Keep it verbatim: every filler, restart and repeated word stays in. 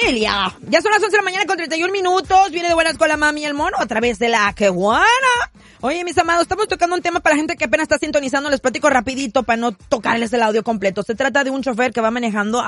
familia. Ya son las once de la mañana con treinta y un minutos. Viene de buenas con la mami y el mono a través de la que buena. Oye, mis amados, estamos tocando un tema para la gente que apenas está sintonizando. Les platico rapidito para no tocarles el audio completo. Se trata de un chofer que va manejando